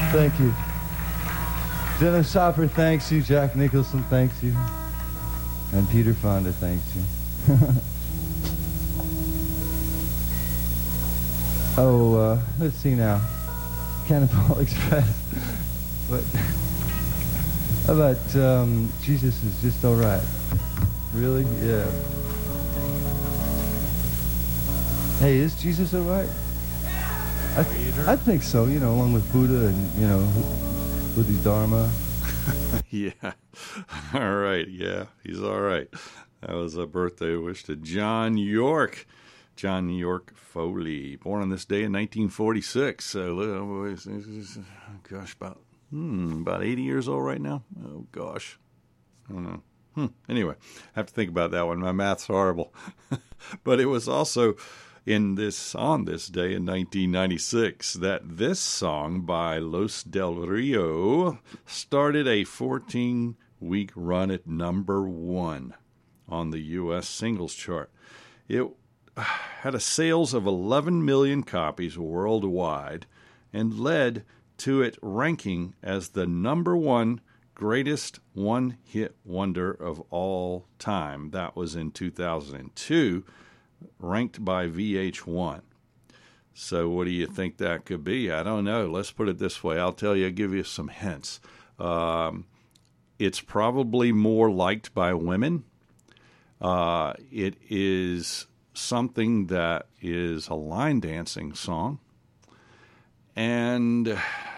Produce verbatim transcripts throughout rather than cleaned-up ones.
Thank you. Dennis Hopper thanks you. Jack Nicholson thanks you. And Peter Fonda thanks you. oh, uh, let's see now. Cannonball Express. What? How about um, Jesus is Just Alright? Really? Yeah. Hey, is Jesus alright? I, th- I think so, you know, along with Buddha and, you know, Bodhidharma. Yeah. All right. Yeah, he's all right. That was a birthday wish to John York. John York Foley, born on this day in nineteen forty-six. So, gosh, about hmm, about eighty years old right now. Oh, gosh. I don't know. Hmm. Anyway, I have to think about that one. My math's horrible. But it was also in this on this day in nineteen ninety-six that this song by Los Del Rio started a fourteen-week run at number one on the U S singles chart. It had a sales of eleven million copies worldwide and led to it ranking as the number one greatest one-hit wonder of all time. That was in two thousand two, ranked by V H one. So what do you think that could be? I don't know. Let's put it this way. I'll tell you, I'll give you some hints. Um, it's probably more liked by women. Uh, it is something that is a line dancing song. And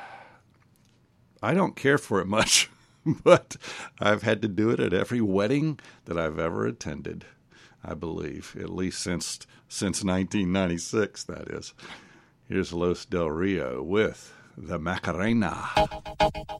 I don't care for it much, but I've had to do it at every wedding that I've ever attended, I believe, at least since since nineteen ninety-six, that is. Here's Los Del Rio with the Macarena.